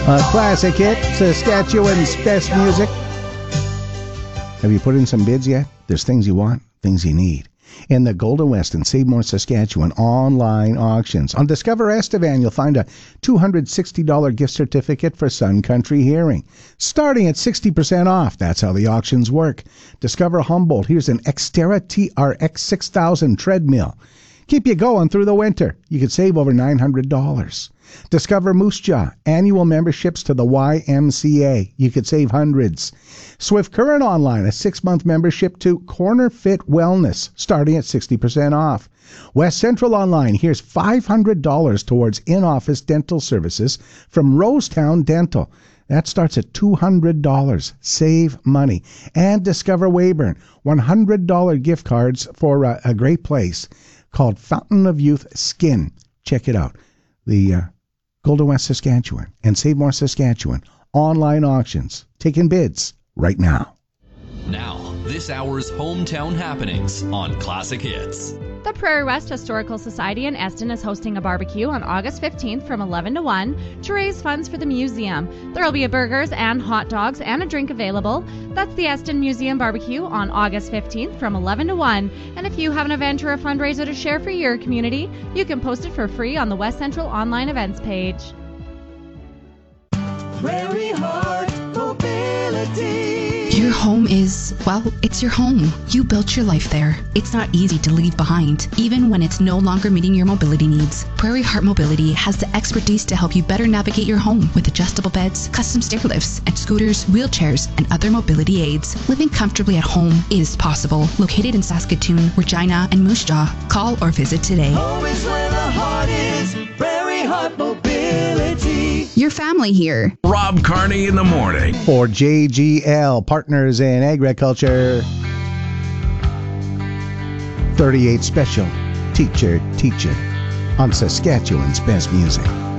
Classic hit, Saskatchewan's best music. Have you put in some bids yet? There's things you want, things you need. In the Golden West and Save More Saskatchewan online auctions. On Discover Estevan, you'll find a $260 gift certificate for Sun Country Hearing, starting at 60% off. That's how the auctions work. Discover Humboldt. Here's an Xterra TRX 6000 treadmill. Keep you going through the winter. You could save over $900. Discover Moose Jaw. Annual memberships to the YMCA. You could save hundreds. Swift Current Online, a 6-month membership to Corner Fit Wellness, starting at 60% off. West Central Online, here's $500 towards in-office dental services from Rosetown Dental. That starts at $200. Save money. And Discover Weyburn, $100 gift cards for a great place called Fountain of Youth Skin. Check it out. The Golden West Saskatchewan and Save More Saskatchewan online auctions. Taking bids right now. Now, this hour's hometown happenings on Classic Hits. The Prairie West Historical Society in Eston is hosting a barbecue on August 15th from 11 to 1 to raise funds for the museum. There will be burgers and hot dogs and a drink available. That's the Eston Museum Barbecue on August 15th from 11 to 1. And if you have an event or a fundraiser to share for your community, you can post it for free on the West Central online events page. Prairie Heart Mobility. Your home is, well, it's your home. You built your life there. It's not easy to leave behind, even when it's no longer meeting your mobility needs. Prairie Heart Mobility has the expertise to help you better navigate your home with adjustable beds, custom stair lifts, and scooters, wheelchairs, and other mobility aids. Living comfortably at home is possible. Located in Saskatoon, Regina, and Moose Jaw. Call or visit today. Home is where the heart is. Prairie Heart Mobility. Your family here. Rob Carney in the morning. For JGL, Partners in Agriculture. 38 Special Teacher on Saskatchewan's best music.